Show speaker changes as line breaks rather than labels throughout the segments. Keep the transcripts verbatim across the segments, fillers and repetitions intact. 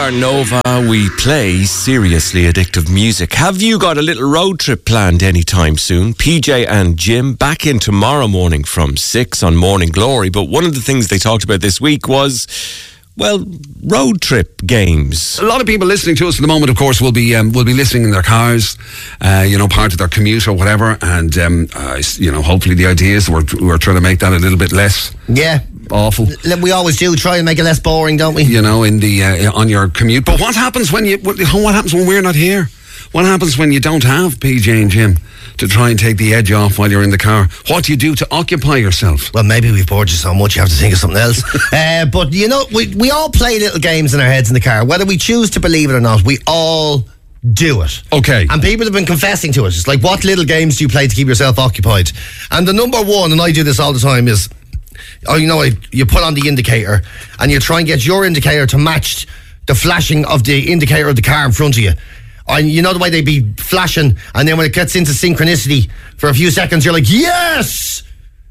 are Nova. We play seriously addictive music. Have you got a little road trip planned anytime soon? P J and Jim back in tomorrow morning from six on Morning Glory. But one of the things they talked about this week was, well, road trip games.
A lot of people listening to us at the moment, of course, will be um, will be listening in their cars, uh, you know, part of their commute or whatever. And, um, uh, you know, hopefully the idea is we're, we're trying to make that a little bit less
Yeah.
awful.
L- We always do try and make it less boring, don't we?
You know, in the uh, on your commute. But what happens when you? What, what happens when we're not here? What happens when you don't have P J and Jim to try and take the edge off while you're in the car? What do you do to occupy yourself?
Well, maybe we've bored you so much you have to think of something else. uh, but, you know, we, we all play little games in our heads in the car. Whether we choose to believe it or not, we all do it.
Okay.
And people have been confessing to us. It's like, what little games do you play to keep yourself occupied? And the number one, and I do this all the time, is, oh, you know, you put on the indicator and you try and get your indicator to match the flashing of the indicator of the car in front of you. And you know the way they be flashing, and then when it gets into synchronicity for a few seconds, you're like, yes!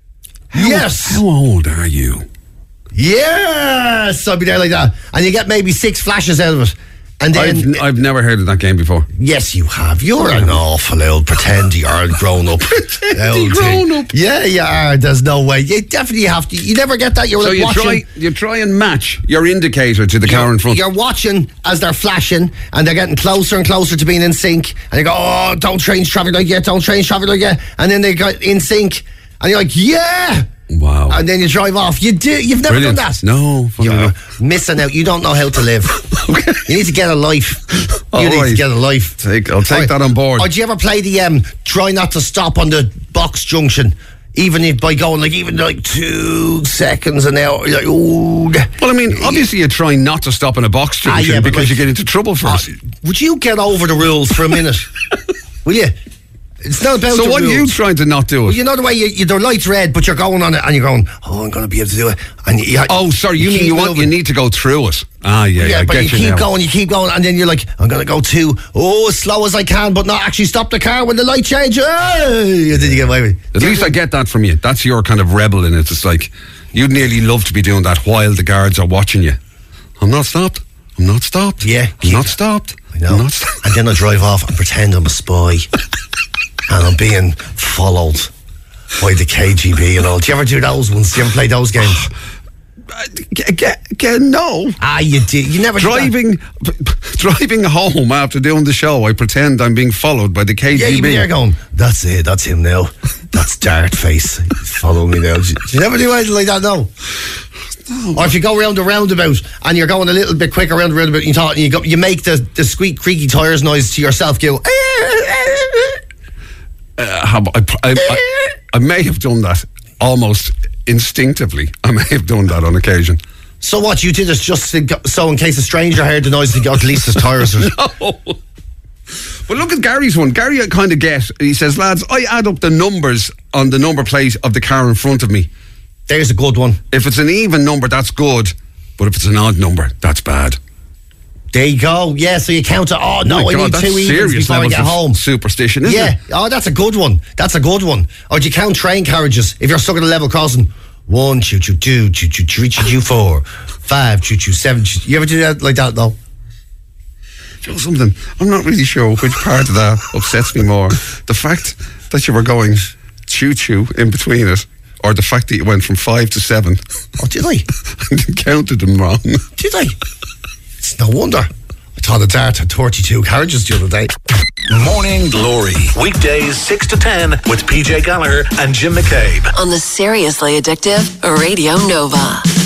How,
yes!
How old are you?
Yes! I'll be there like that. And you get maybe six flashes out of it. And then,
I've, I've never heard of that game before.
yes, you have. You're an awful old pretend you are grown up.
Pretend grown up.
Yeah, you are. There's no way. You definitely have to. You never get that. You're
So
like
you
watching.
try you try and match your indicator to the car in front.
You're watching as they're flashing and they're getting closer and closer to being in sync. And you go, oh, don't change traffic light yet, don't change traffic light yet. And then they got in sync. And you're like, yeah!
Wow.
And then you drive off. You do. You've never
Brilliant.
done that.
No. funny
You're
enough.
missing out. You don't know how to live.
Okay.
You need to get a life.
All
you need
right.
to get a life.
Take, I'll take
Right.
that on board.
Or do you ever play the um, try not to stop on the box junction? Even if by going like even like two seconds an hour, you're like, ooh.
Well, I mean, obviously you try not to stop in a box
Ah,
junction
yeah, but
because
like-
you get into trouble first.
Uh, would you get over the rules for a minute? Will you? It's not about
so
the
what are
rules.
you trying to not do it?
Well, you know the way you, you, the light's red, but you're going on it, and you're going, oh, I'm going to be able to do it. And you, you,
oh, sorry, you, mean
keep
you want you
moving.
need to go through it. Ah, yeah, yeah,
Yeah,
I
but
get
you
you
keep
now.
going, you keep going, and then you're like, I'm going to go too, oh, as slow as I can, but not actually stop the car when the light changes. Hey! And then you get away with it.
At least I get that from you. That's your kind of rebel in it. It's like, you'd nearly love to be doing that while the guards are watching you. I'm not stopped. I'm not stopped.
Yeah,
I'm
keep-
not stopped.
I know.
I'm not stopped.
And then I drive off and pretend I'm a spy. And I'm being followed by the K G B and all. Do you ever do those ones? Do you ever play those games?
Get, get, get, no.
Ah, you did. You never did that.
Driving, driving home after doing the show, I pretend I'm being followed by the K G B.
Yeah, you'd be there going, that's it, that's him now. That's Dart Face. He's following me now. Do you never do anything like that, no? No. Or if you go around the roundabout and you're going a little bit quicker around the roundabout and you, talk, and you, go, you make the, the squeak, creaky tyres noise to yourself, go,
Uh, have- I, I, I, I may have done that almost instinctively. I may have done that on occasion.
so what, you did it just to go, so in case a stranger heard the noise, they go, at least his tyres are...
No. But look at Gary's one. Gary, I kind of get. He says, lads, I add up the numbers on the number plate of the car in front of me.
There's a good one.
If it's an even number, that's good. But if it's an odd number, that's bad.
There you go. Yeah, so you count it. Oh, no,
My
I
God,
need
that's
two evens
serious
before I
levels
get
of
home.
superstition, isn't
Yeah.
it?
Oh, that's a good one. That's a good one. Or do you count train carriages? If you're stuck at a level crossing, one, choo choo, two, choo choo, three, choo choo, four, five, choo choo, seven. Choo, you ever do that like that though?
You know something? I'm not really sure which part of that upsets me more. The fact that you were going choo-choo in between it, or the fact that you went from five to seven.
Oh, did I?
And counted them wrong.
Did I? It's no wonder. I thought the Dart had thirty-two carriages the other day.
Morning Glory. Weekdays six to ten with P J Gallagher and Jim McCabe.
On the Seriously Addictive Radio Nova.